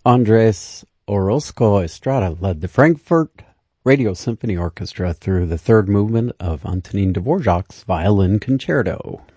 Andres Orozco Estrada led the Frankfurt Radio Symphony Orchestra through the third movement of Antonin Dvorak's Violin Concerto.